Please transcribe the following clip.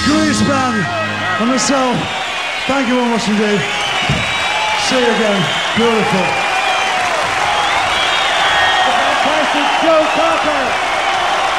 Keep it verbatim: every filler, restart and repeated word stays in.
greatest band and myself, thank you very much indeed. See you again. Beautiful. The fantastic Joe Cocker.